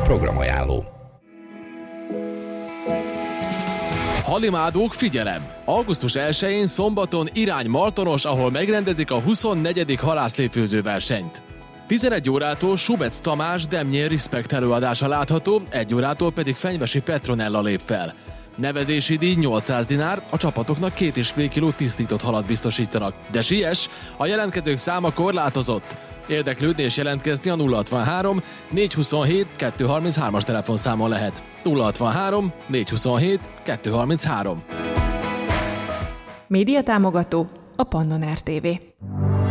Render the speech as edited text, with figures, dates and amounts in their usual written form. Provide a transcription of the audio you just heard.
Programajánló. Halimádók, figyelem! Augusztus 1-én szombaton irány Martonos, ahol megrendezik a 24. halászlépfőző versenyt. 11 órától Subec Tamás Demnyér Respect előadása látható, 1 órától pedig Fenyvesi Petronella lép fel. Nevezési díj 800 dinár, a csapatoknak 2,5 kg tisztított halat biztosítanak. De siess, a jelentkezők száma korlátozott. Érdeklődni és jelentkezni a 063 427 233-as telefonszámon lehet. 063 427 233. Média támogató a Pannon RTV.